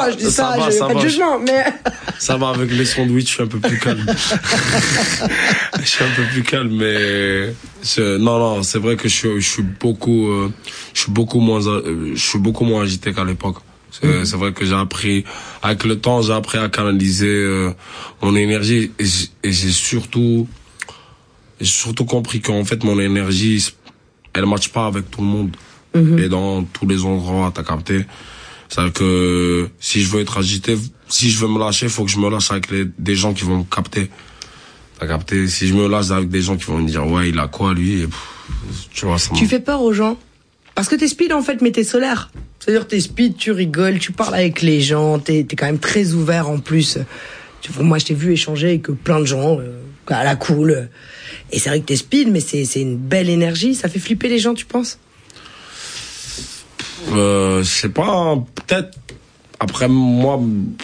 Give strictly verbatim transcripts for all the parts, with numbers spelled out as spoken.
moi, je dis ça, ça j'ai pas de jugement, mais... Ça va, avec les sandwichs, je suis un peu plus calme. Je suis un peu plus calme, mais... Je... Non, non, c'est vrai que je suis, je suis beaucoup, euh, je suis beaucoup moins, euh, je suis beaucoup moins agité qu'à l'époque. C'est, mmh. c'est vrai que j'ai appris, avec le temps, j'ai appris à canaliser euh, mon énergie, et j'ai, et j'ai surtout, j'ai surtout compris qu'en fait, mon énergie, elle matche pas avec tout le monde. Mmh. Et dans tous les endroits, t'as capté. C'est-à-dire que si je veux être agité, si je veux me lâcher, faut que je me lâche avec les, des gens qui vont me capter. T'as capté? Si je me lâche avec des gens qui vont me dire, ouais, il a quoi, lui? Et pff, tu vois, ça Tu fais peur aux gens? Parce que t'es speed, en fait, mais t'es solaire. C'est-à-dire, t'es speed, tu rigoles, tu parles avec les gens, t'es, t'es quand même très ouvert, en plus. Tu, moi, je t'ai vu échanger avec plein de gens, euh, à la cool. Et c'est vrai que t'es speed, mais c'est, c'est une belle énergie. Ça fait flipper les gens, tu penses? Euh, je sais pas, peut-être. Après, moi,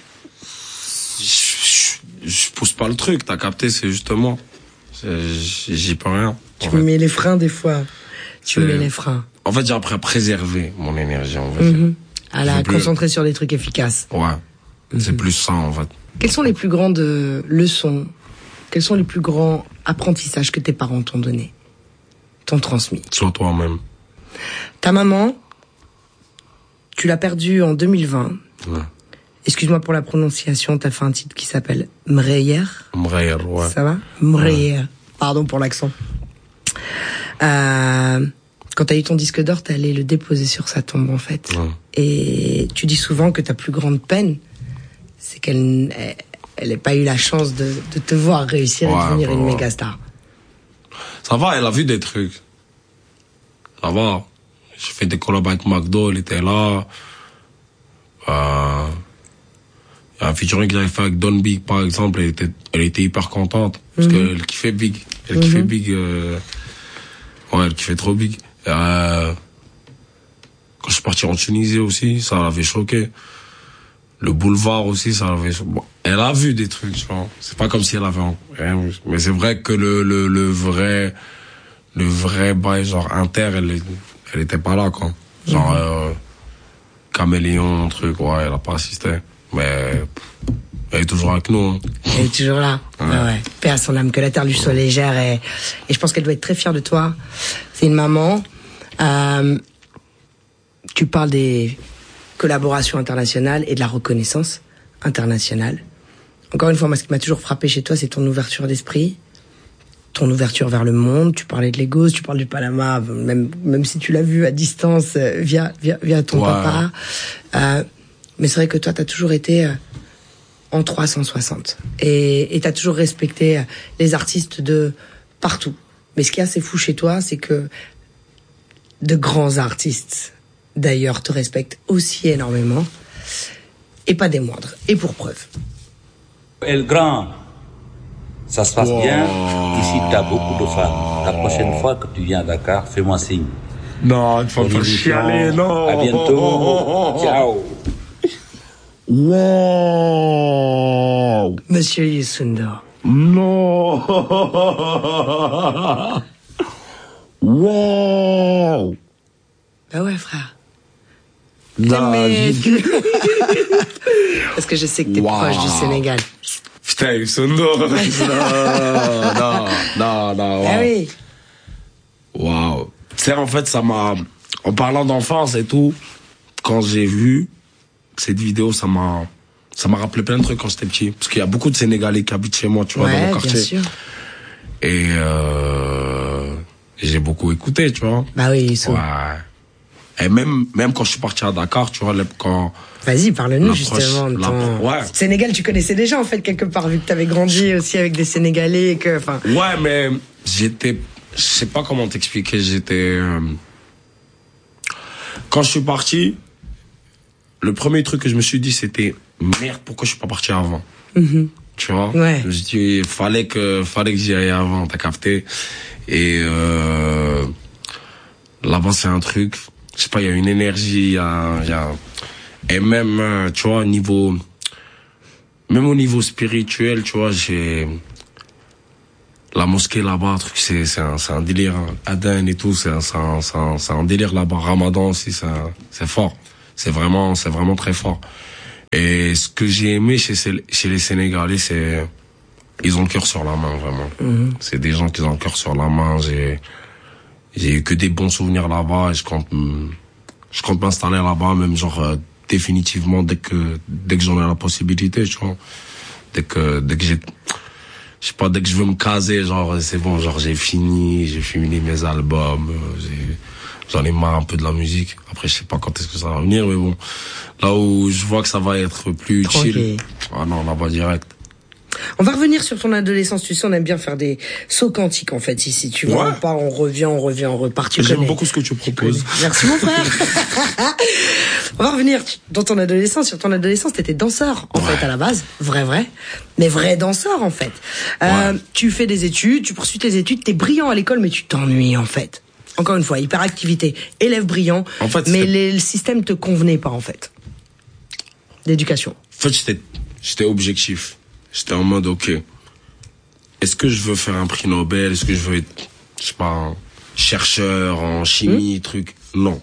je, je pousse pas le truc, t'as capté, c'est justement. C'est, j'y peux rien. Tu me mets les freins des fois. Tu me mets les freins. En fait, j'ai appris à préserver mon énergie, on va dire. Mmh. À la concentrer sur des trucs efficaces. Ouais. Mmh. C'est plus ça, en fait. Quelles sont les plus grandes leçons, quels sont les plus grands apprentissages que tes parents t'ont donné, t'ont transmis? Sois toi-même. Ta maman, tu l'as perdue en deux mille vingt. Ouais. Excuse-moi pour la prononciation, t'as fait un titre qui s'appelle Mreyer. Mreyer, ouais. Ça va? Mreyer. Ouais. Pardon pour l'accent. Euh, quand t'as eu ton disque d'or, t'es allé le déposer sur sa tombe, en fait. Ouais. Et tu dis souvent que ta plus grande peine, c'est qu'elle elle n'ait pas eu la chance de, de te voir réussir ouais, et devenir bah, une ouais. méga star. Ça va, elle a vu des trucs. Ça va. J'ai fait des collabs avec McDo, elle était là. Euh, il y a un featuring que j'avais fait avec Don Big, par exemple, elle était, elle était hyper contente. Parce mm-hmm. qu'elle kiffait Big. Elle mm-hmm. kiffait Big. Euh, ouais, elle kiffait trop Big. Euh, quand je suis parti en Tunisie aussi, ça l'avait choqué. Le boulevard aussi, ça l'avait choqué. Bon, elle a vu des trucs, tu vois. C'est pas comme si elle avait rien vu. Mais c'est vrai que le, le, le vrai, le vrai bail, genre, inter, elle, elle était pas là, quoi. Genre, mm-hmm. euh, caméléon, truc, ouais, elle a pas assisté. Mais, elle est toujours avec nous. Hein. Elle est toujours là. Ouais. Ah ouais. Paix à son âme, que la terre lui soit légère. Et, et je pense qu'elle doit être très fière de toi. C'est une maman. Euh, tu parles des collaborations internationales et de la reconnaissance internationale. Encore une fois, moi, ce qui m'a toujours frappé chez toi, c'est ton ouverture d'esprit, ton ouverture vers le monde. Tu parlais de Lagos, tu parles du Panama, même, même si tu l'as vu à distance euh, via, via, via ton wow. papa. Euh, mais c'est vrai que toi, t'as toujours été euh, en trois cent soixante. Et, et t'as toujours respecté euh, les artistes de partout. Mais ce qui est assez fou chez toi, c'est que de grands artistes, d'ailleurs, te respectent aussi énormément. Et pas des moindres. Et pour preuve. El Grand, ça se passe wow. bien. Ici, t'as beaucoup de fans. La prochaine fois que tu viens à Dakar, fais-moi signe. Non, il faut pas chialer, non. À bientôt. Ciao. Wow. Monsieur Youssou. Non. Wow. Bah ouais, frère. Non, mais... Parce que je sais que t'es wow. proche du Sénégal. Putain, Youssou. Non, non, non, non. Wow. Ah oui. Waouh. Tu sais, en fait, ça m'a... En parlant d'enfance et tout, quand j'ai vu cette vidéo, ça m'a... Ça m'a rappelé plein de trucs quand j'étais petit. Parce qu'il y a beaucoup de Sénégalais qui habitent chez moi, tu vois, ouais, dans mon quartier. Bien sûr. Et euh... j'ai beaucoup écouté, tu vois. Bah oui, ils sont... Ouais. Et même, même quand je suis parti à Dakar, tu vois, quand... Vas-y, parle-nous justement de ton... Ouais. Sénégal, tu connaissais déjà, en fait, quelque part, vu que t'avais grandi aussi avec des Sénégalais et que... Enfin... Ouais, mais j'étais... Je sais pas comment t'expliquer, j'étais... Euh... Quand je suis parti, le premier truc que je me suis dit, c'était... Merde, pourquoi je suis pas parti avant? Mm-hmm. Tu vois? Ouais. Je me suis dit, fallait que, fallait que j'y aille avant, t'as capté? Et euh... là-bas, c'est un truc... Je sais pas, il y a une énergie, il y a, il y a... Et même, tu vois, au niveau... Même au niveau spirituel, tu vois, j'ai... La mosquée là-bas, truc, c'est, c'est un, c'est un délire. Aden et tout, c'est un, c'est un, c'est un, c'est un délire là-bas. Ramadan aussi, c'est, c'est fort. C'est vraiment, c'est vraiment très fort. Et ce que j'ai aimé chez, chez les Sénégalais, c'est... Ils ont le cœur sur la main, vraiment. Mm-hmm. C'est des gens qui ont le cœur sur la main. J'ai, j'ai eu que des bons souvenirs là-bas et je compte, je compte m'installer là-bas, même genre, euh, définitivement, dès que, dès que j'en ai la possibilité, tu vois. Dès que, dès que j'ai, je sais pas, dès que je veux me caser, genre, c'est bon, genre, j'ai fini, j'ai fini mes albums, j'ai, j'en ai marre un peu de la musique. Après, je sais pas quand est-ce que ça va venir, mais bon. Là où je vois que ça va être plus tranquille. Chill. Ah non, là-bas direct. On va revenir sur ton adolescence. Tu sais, on aime bien faire des sauts quantiques, en fait, ici. Tu vois, ouais. on part, on revient, on revient, on repart. Tu J'aime connais. beaucoup ce que tu proposes. Merci, mon frère. On va revenir dans ton adolescence. Sur ton adolescence, t'étais danseur, en ouais. fait, à la base. Vrai, vrai. Mais vrai danseur, en fait. Euh, ouais. Tu fais des études, tu poursuis tes études, t'es brillant à l'école, mais tu t'ennuies, en fait. Encore une fois, hyperactivité, élève brillant. En fait, mais les, le système te convenait pas, en fait. D'éducation. En fait, j'étais, j'étais objectif. J'étais en mode, ok, est-ce que je veux faire un prix Nobel? Est-ce que je veux être, je sais pas, un chercheur en chimie, mmh. truc? Non.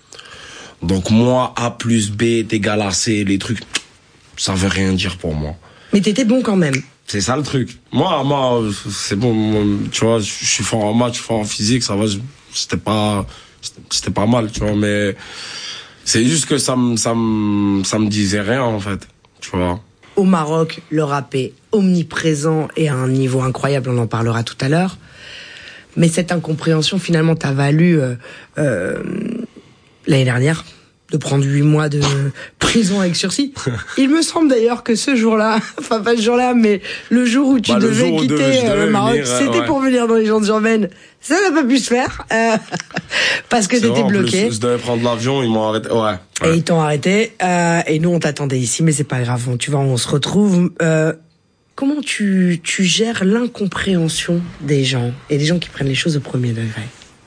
Donc moi, A plus B est égal à C, les trucs, ça veut rien dire pour moi. Mais t'étais bon quand même. C'est ça le truc. Moi, moi, c'est bon, moi, tu vois, je suis fort en maths, je suis fort en physique, ça va, c'était pas, c'était pas mal, tu vois, mais c'est juste que ça me, ça me, ça me disait rien, en fait, tu vois. Au Maroc, le rap est omniprésent et à un niveau incroyable, on en parlera tout à l'heure. Mais cette incompréhension, finalement, t'a valu, euh, euh, l'année dernière, de prendre huit mois de prison avec sursis. Il me semble d'ailleurs que ce jour-là, enfin pas ce jour-là, mais le jour où tu bah, devais où quitter devais, euh, le Maroc, venir, c'était ouais. pour venir dans les Légendes urbaines. Ça n'a pas pu se faire, euh, parce que t'étais bloqué. Plus, je devais prendre l'avion, ils m'ont arrêté, ouais. ouais. Et ils t'ont arrêté, euh, et nous on t'attendait ici, mais c'est pas grave, on, tu vois, on se retrouve. Euh, comment tu, tu gères l'incompréhension des gens, et des gens qui prennent les choses au premier degré?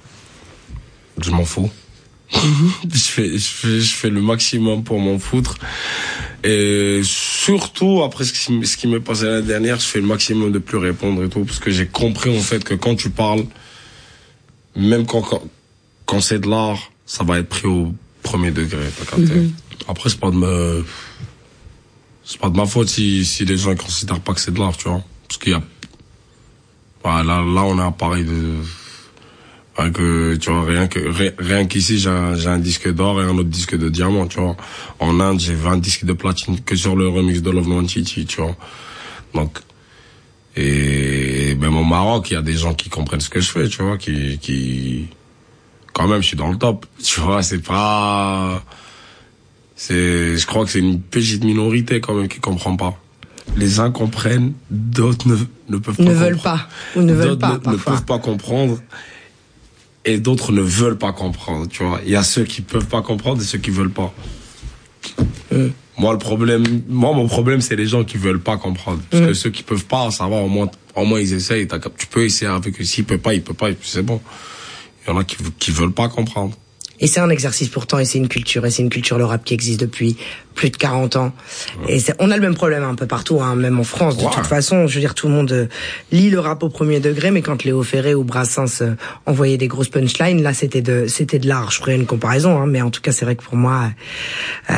Je m'en fous. Mm-hmm. je fais, je fais, je fais le maximum pour m'en foutre. Et surtout, après ce qui, ce qui m'est passé l'année dernière, je fais le maximum de plus répondre et tout, parce que j'ai compris, en fait, que quand tu parles, même quand, quand, quand c'est de l'art, ça va être pris au premier degré, t'as capté. Mm-hmm. Après, c'est pas de me, c'est pas de ma faute si, si les gens ne considèrent pas que c'est de l'art, tu vois. Parce qu'il y a, bah, là, là, on a un pareil de, que tu vois, rien que rien, rien qu'ici j'ai un, j'ai un disque d'or et un autre disque de diamant, tu vois. En Inde, j'ai vingt disques de platine que sur le remix de Love Nwantiti, tu vois. Donc, et même au Maroc, il y a des gens qui comprennent ce que je fais, tu vois, qui qui quand même, je suis dans le top, tu vois. C'est pas, c'est, je crois que c'est une petite minorité quand même qui comprend pas. Les uns comprennent, d'autres ne ne peuvent pas ne veulent pas ou ne veulent pas, ne, ne peuvent pas comprendre. Et d'autres ne veulent pas comprendre, tu vois. Il y a ceux qui peuvent pas comprendre et ceux qui veulent pas. Mmh. Moi, le problème, moi, mon problème, c'est les gens qui veulent pas comprendre. Parce mmh. que ceux qui peuvent pas, ça va, au moins, au moins, ils essayent. Tu peux essayer avec eux. S'ils peuvent pas, ils peuvent pas, et puis c'est bon. Il y en a qui, qui veulent pas comprendre. Et c'est un exercice pourtant, et c'est une culture, et c'est une culture, le rap, qui existe depuis plus de quarante ans. Ouais. Et c'est, on a le même problème un peu partout, hein, même en France. De ouais. toute façon, je veux dire, tout le monde euh, lit le rap au premier degré, mais quand Léo Ferré ou Brassens euh, envoyaient des grosses punchlines, là, c'était de, c'était de l'art. Je ferais une comparaison, hein, mais en tout cas, c'est vrai que pour moi, euh,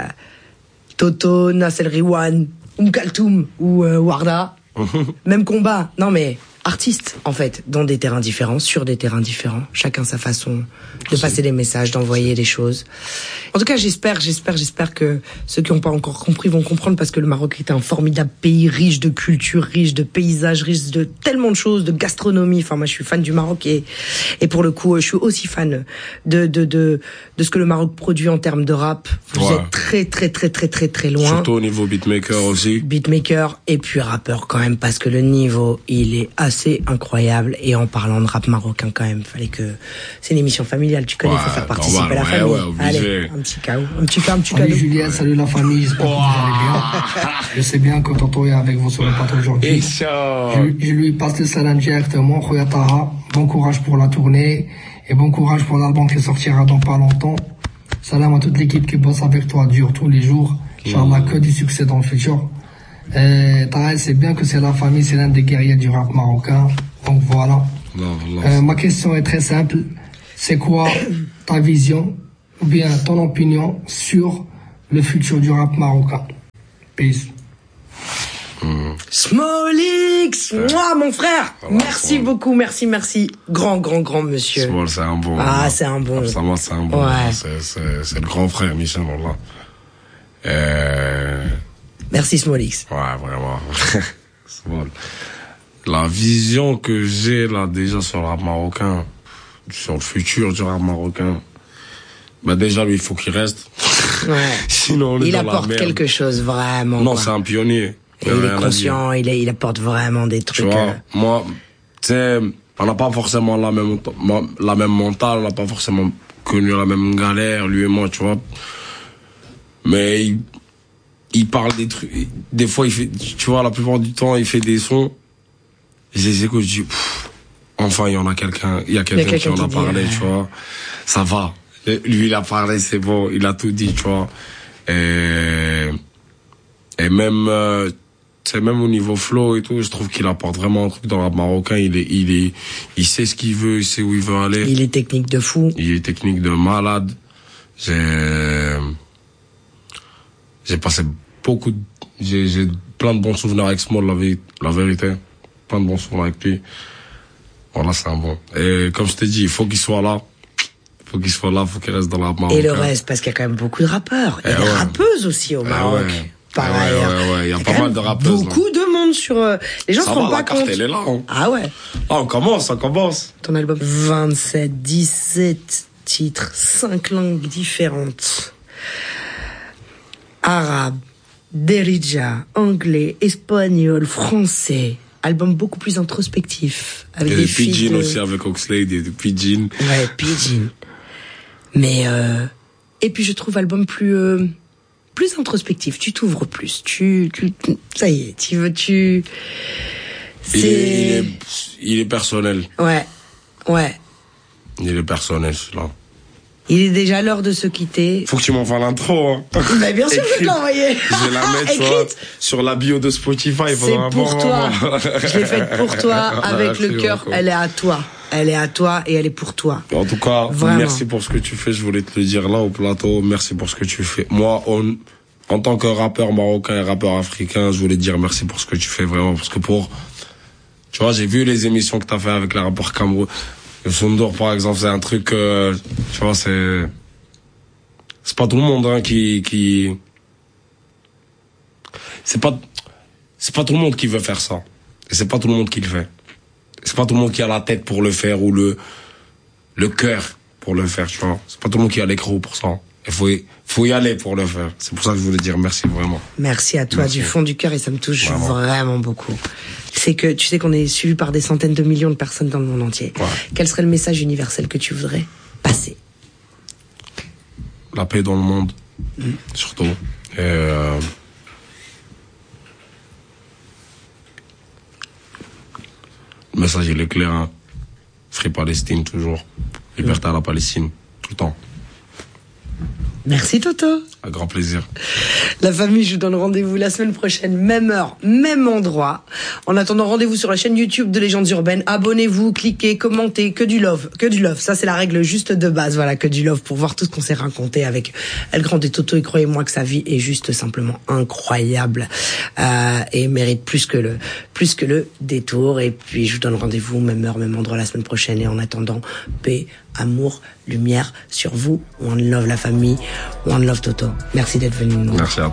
Toto, Nassel Riwan, Oum Kaltoum ou euh, Warda, même combat. Non, mais artistes, en fait, dans des terrains différents, sur des terrains différents, chacun sa façon de passer des messages, d'envoyer des choses. En tout cas, j'espère, j'espère, j'espère que ceux qui n'ont pas encore compris vont comprendre, parce que le Maroc est un formidable pays, riche de culture, riche de paysages, riche de tellement de choses, de gastronomie. Enfin, moi, je suis fan du Maroc et, et pour le coup, je suis aussi fan de, de, de, de ce que le Maroc produit en termes de rap. Vous ouais. êtes très, très, très, très, très, très loin. Surtout au niveau beatmaker aussi. Beatmaker et puis rappeur quand même, parce que le niveau, il est assez c'est incroyable. Et en parlant de rap marocain quand même, fallait que c'est une émission familiale, tu connais, il ouais, faut faire participer normal, à la ouais, famille. Ouais, allez, un petit cadeau, un petit cadeau, un petit salut cadeau. Julien, salut la famille, j'espère oh. que vous allez bien. Je sais bien que Tonton est avec vous sur le plateau aujourd'hui. Je, je lui passe le salam directement. Khoya Taha, bon courage pour la tournée et bon courage pour l'album qui sortira dans pas longtemps. Salam à toute l'équipe qui bosse avec toi dur tous les jours. Inch'Allah, que du succès dans le futur. Euh, Taha, c'est bien que c'est la famille, c'est l'un des guerriers du rap marocain. Donc voilà. Non, non. Euh, ma question est très simple. C'est quoi ta vision ou bien ton opinion sur le futur du rap marocain? Peace. Mmh. Smallix, ouais. Moi, mon frère. Voilà, merci bon. beaucoup, merci, merci. Grand, grand, grand monsieur. Small, c'est un bon. Ah, c'est un bon. Ça va, c'est un bon. Ouais. C'est, c'est, c'est le grand frère, Michel, voilà. Euh... Merci, Smallix. Ouais, vraiment. Small. La vision que j'ai, là, déjà, sur le rap marocain, sur le futur du rap marocain, bah, déjà, lui, il faut qu'il reste. Ouais. Sinon, on est il dans apporte la merde. quelque chose, vraiment. Non, quoi. c'est un pionnier. Il, il est conscient, il, est, il apporte vraiment des trucs. Tu vois, euh... moi, tu sais, on n'a pas forcément la même, la même mentale, on n'a pas forcément connu la même galère, lui et moi, tu vois. Mais il, il parle des trucs, des fois, il fait, tu vois, la plupart du temps, il fait des sons, je les écoute, je dis, pff, enfin, il y en a quelqu'un, il y a quelqu'un qui en a parlé, dit, tu ouais. vois. Ça va. Lui, il a parlé, c'est bon, il a tout dit, tu vois. Et, et même, euh, c'est même au niveau flow et tout, je trouve qu'il apporte vraiment un truc dans le rap marocain. Il est, il est, il sait ce qu'il veut, il sait où il veut aller. Il est technique de fou. Il est technique de malade. J'ai, j'ai passé beaucoup de, j'ai, j'ai plein de bons souvenirs avec Small, la, la vérité. Plein de bons souvenirs avec lui. Voilà, c'est un bon. Et comme je t'ai dit, il faut qu'il soit là. Faut qu'il soit là, faut qu'il reste dans la rap marocain. Et le reste, parce qu'il y a quand même beaucoup de rappeurs. Il y a et des ouais. rappeuses aussi au Maroc. Ouais. Par ouais, ailleurs. Ouais, ouais, il y a, y a pas mal de rappeuses. Beaucoup là. de monde sur. Euh, les gens ça se rendent va, pas compte. Elle est là. Hein. Ah ouais. Ah, on commence, on commence. Ton album. vingt-sept, dix-sept titres, cinq langues différentes. Arabe, derija, anglais, espagnol, français. Album beaucoup plus introspectif. Avec et des Pidgin de... aussi avec Oxlade et de Pidgin. Ouais, Pidgin. Mais euh... et puis je trouve album plus. Euh... plus introspectif, tu t'ouvres plus, tu, tu, ça y est, tu veux, tu, c'est... Il est, il est, il est personnel. Ouais, ouais. Il est personnel, là. Il est déjà l'heure de se quitter. Faut que tu m'envoies l'intro, hein. Bah, bien sûr, je vais te l'envoyer. Je vais la mettre sur, sur la bio de Spotify. C'est pour toi. Je l'ai faite pour toi, avec le cœur. Elle est à toi. Elle est à toi et elle est pour toi. En tout cas, vraiment. Merci pour ce que tu fais. Je voulais te le dire là au plateau. Merci pour ce que tu fais. Moi, on, en tant que rappeur marocain et rappeur africain, je voulais te dire merci pour ce que tu fais vraiment. Parce que pour, tu vois, j'ai vu les émissions que t'as fait avec les rappeurs Cameroun. Le Sondor, par exemple, c'est un truc, euh, tu vois, c'est, c'est pas tout le monde, hein, qui, qui, c'est pas, c'est pas tout le monde qui veut faire ça. Et c'est pas tout le monde qui le fait. C'est pas tout le monde qui a la tête pour le faire ou le, le cœur pour le faire, tu vois. C'est pas tout le monde qui a l'écrou pour ça. Il faut, faut y aller pour le faire. C'est pour ça que je voulais dire merci vraiment. Merci à toi merci. Du fond du cœur et ça me touche vraiment, vraiment beaucoup. C'est que tu sais qu'on est suivi par des centaines de millions de personnes dans le monde entier. Ouais. Quel serait le message universel que tu voudrais passer? La paix dans le monde, mmh. surtout. Et euh... le message il est clair, hein. Free Palestine toujours. Liberté mmh. à la Palestine, tout le temps. Merci Toto. Un grand plaisir. La famille, je vous donne rendez-vous la semaine prochaine, même heure, même endroit. En attendant, rendez-vous sur la chaîne YouTube de Légendes Urbaines. Abonnez-vous, cliquez, commentez, que du love, que du love. Ça, c'est la règle juste de base, voilà, que du love pour voir tout ce qu'on s'est raconté avec El Grand et Toto. Et croyez-moi que sa vie est juste simplement incroyable euh, et mérite plus que le, plus que le détour. Et puis, je vous donne rendez-vous, même heure, même endroit la semaine prochaine. Et en attendant, paix, amour, lumière sur vous. One love la famille, one love Toto. Merci d'être venu nous. Merci à toi.